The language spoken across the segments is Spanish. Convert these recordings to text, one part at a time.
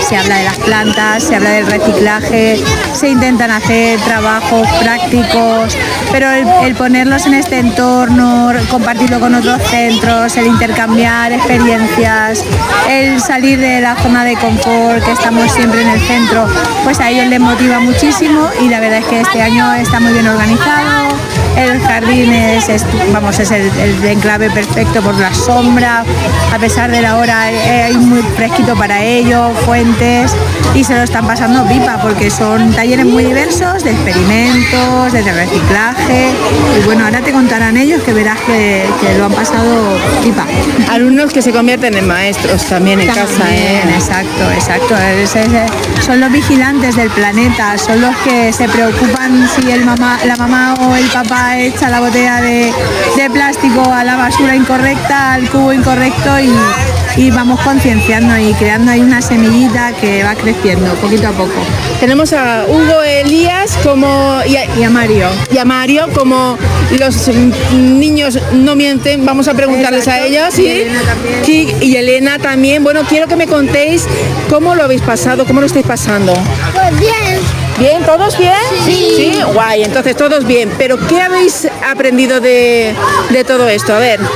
se habla de las plantas, se habla del reciclaje, se intentan hacer trabajos prácticos, pero el ponerlos en este entorno, compartirlo con otros centros, el intercambiar experiencias, el salir de la zona de confort, que estamos siempre en el centro, pues a ellos les motiva muchísimo y la verdad es que este año está muy bien organizado. El jardín es el enclave perfecto por la sombra, a pesar de la hora hay muy fresquito para ellos, fuentes, y se lo están pasando pipa porque son talleres muy diversos de experimentos, de reciclaje, y bueno, ahora te contarán ellos que verás que lo han pasado pipa. Alumnos que se convierten en maestros también en casa. Exacto. Son los vigilantes del planeta, son los que se preocupan si la mamá o el papá echa la botella de plástico a la basura incorrecta, al cubo incorrecto, y vamos concienciando y creando ahí una semillita que va creciendo poquito a poco. Tenemos a Hugo, Elías y a Mario. Y a Mario, como los niños no mienten, vamos a preguntarles a ellos. Y Elena también. Bueno, quiero que me contéis cómo lo habéis pasado, cómo lo estáis pasando. Pues bien. ¿Bien? ¿Todos bien? Sí. Guay, entonces todos bien. ¿Pero qué habéis aprendido de todo esto? A ver.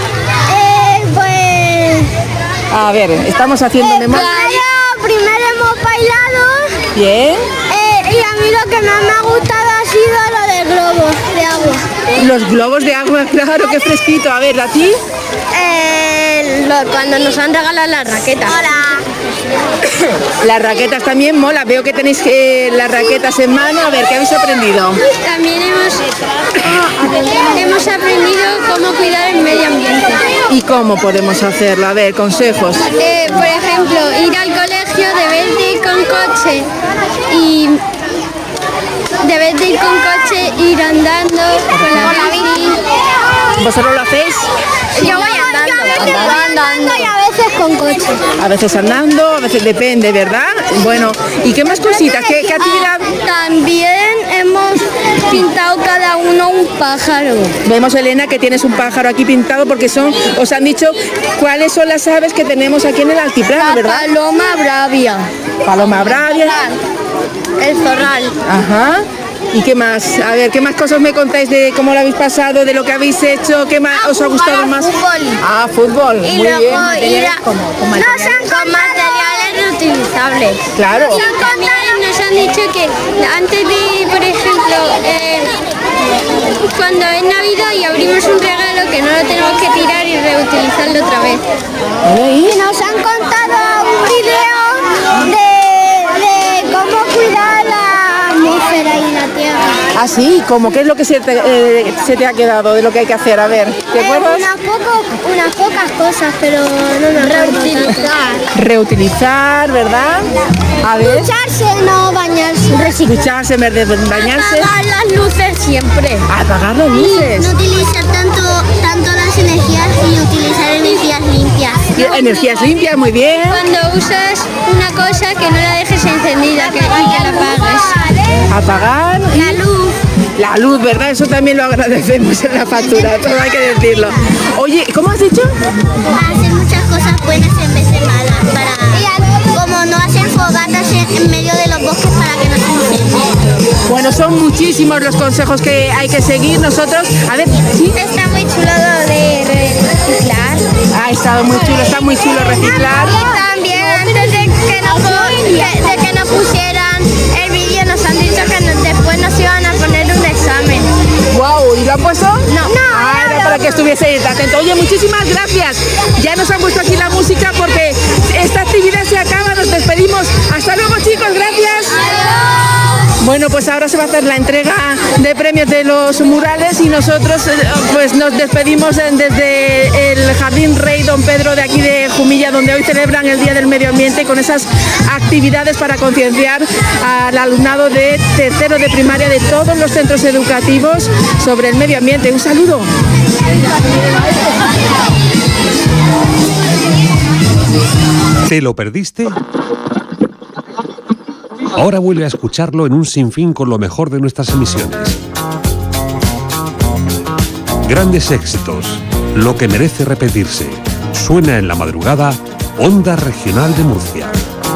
A ver, estamos haciendo memoria. Primero hemos bailado. Bien. Y a mí lo que más me ha gustado ha sido lo de globos de agua. Los globos de agua, claro, qué fresquito. A ver, ¿a ti? Cuando nos han regalado las raquetas. Las raquetas también mola. Veo que tenéis las raquetas en mano. A ver, ¿qué habéis aprendido? También hemos aprendido cómo cuidar el medio ambiente. ¿Y cómo podemos hacerlo? A ver, consejos. Por ejemplo, ir al colegio, debes de ir con coche ir andando con la bici. ¿Vosotros lo hacéis? Yo voy andando y a veces con coche. A veces andando, a veces depende, ¿verdad? Bueno, ¿y qué más cositas? ¿Qué actividad? También hemos pintado cada uno un pájaro. Vemos, Elena, que tienes un pájaro aquí pintado porque os han dicho cuáles son las aves que tenemos aquí en el altiplano, ¿verdad? Paloma bravia. Paloma bravia. El zorral. Ajá. ¿Y qué más? A ver, ¿qué más cosas me contáis de cómo lo habéis pasado, de lo que habéis hecho? ¿Qué más os ha gustado más? Fútbol. Fútbol. Y muy luego bien. con materiales reutilizables. Claro. Y también nos han dicho que antes de, por ejemplo, cuando es Navidad y abrimos un regalo, que no lo tenemos que tirar y reutilizarlo otra vez. Y nos han contado un video de cómo cuidar la atmósfera y la tierra. ¿Ah, sí? ¿Cómo? ¿Qué es lo que se te ha quedado de lo que hay que hacer? A ver, ¿te acuerdas? Unas pocas cosas, pero no nos Reutilizar, ¿verdad? A ver. Ducharse, no bañarse. Ducharse en vez de bañarse. Apagar las luces siempre. Apagar las luces. No utilizar tanto las energías y utilizar energías limpias. Energías limpias, muy bien. Cuando usas una cosa, que no la dejes encendida, que la apagues. Apagar. La luz. La luz, ¿verdad? Eso también lo agradecemos en la factura, todo hay que decirlo. Oye, ¿cómo has dicho? Hacer muchas cosas buenas en vez de malas. Como no hacer fogatas en medio de los bosques para que no se incendien. Bueno, son muchísimos los consejos que hay que seguir nosotros. A ver, ¿sí? Está muy chulo lo de reciclar. Está muy chulo reciclar. Y también antes de que nos pusieran el vídeo nos han dicho que después nos iban a poner un examen. Wow, ¿y lo han puesto? No. Era para que estuvieseis atentos. Oye, muchísimas gracias. Ya nos han puesto aquí la música porque esta actividad se acaba. Nos despedimos. Hasta luego, chicos. Gracias. Bueno, pues ahora se va a hacer la entrega de premios de los murales y nosotros pues nos despedimos desde el Jardín Rey Don Pedro de aquí de Jumilla, donde hoy celebran el Día del Medio Ambiente con esas actividades para concienciar al alumnado de tercero de primaria de todos los centros educativos sobre el medio ambiente. Un saludo. ¿Te lo perdiste? Ahora vuelve a escucharlo en un sinfín con lo mejor de nuestras emisiones. Grandes éxitos, lo que merece repetirse. Suena en la madrugada, Onda Regional de Murcia.